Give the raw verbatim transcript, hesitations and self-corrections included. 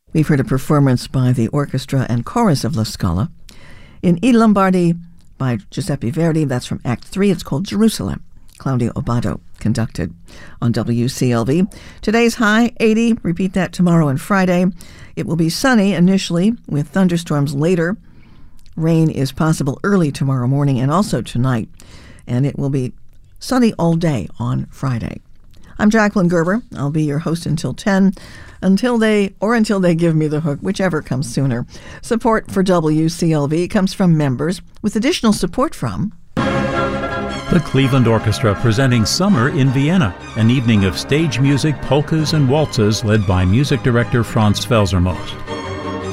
We've heard a performance by the orchestra and chorus of La Scala. In I Lombardi by Giuseppe Verdi, that's from Act three. It's called Jerusalem. Claudio Abbado conducted on W C L V. Today's high, eighty. Repeat that tomorrow and Friday. It will be sunny initially with thunderstorms later. Rain is possible early tomorrow morning and also tonight. And it will be sunny all day on Friday. I'm Jacqueline Gerber. I'll be your host until ten, until they, or until they give me the hook, whichever comes sooner. Support for W C L V comes from members, with additional support from the Cleveland Orchestra presenting Summer in Vienna, an evening of stage music, polkas, and waltzes led by music director Franz Felsermost.